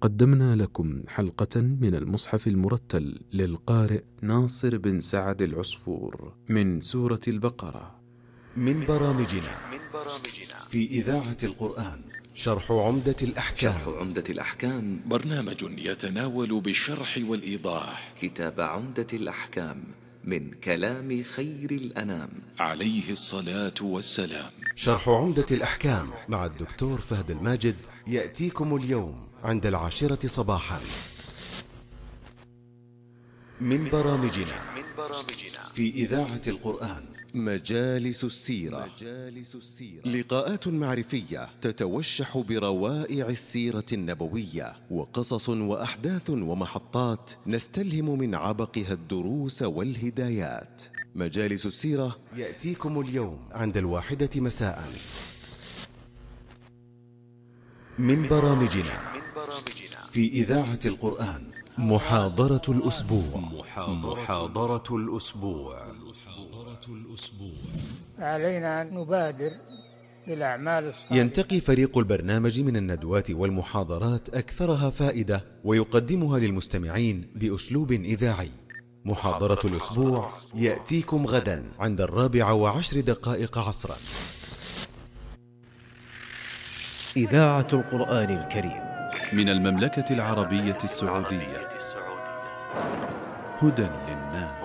قدمنا لكم حلقة من المصحف المرتل للقارئ ناصر بن سعد العصفور من سورة البقرة. من برامجنا في إذاعة القرآن شرح عمدة الأحكام. برنامج يتناول بالشرح والإيضاح كتاب عمدة الأحكام من كلام خير الأنام عليه الصلاة والسلام. شرح عمدة الأحكام مع الدكتور فهد الماجد يأتيكم اليوم عند 10 صباحا. من برامجنا في إذاعة القرآن مجالس السيرة، لقاءات معرفية تتوشح بروائع السيرة النبوية وقصص وأحداث ومحطات نستلهم من عبقها الدروس والهدايات. مجالس السيرة يأتيكم اليوم عند 1 مساء. من برامجنا في إذاعة القرآن محاضرة الأسبوع. علينا أن نبادر بالأعمال الصالحة. ينتقي فريق البرنامج من الندوات والمحاضرات أكثرها فائدة ويقدمها للمستمعين بأسلوب إذاعي. محاضرة الأسبوع يأتيكم غدا عند 4:10 عصرا. إذاعة القرآن الكريم من المملكة العربية السعودية، هدى للناس.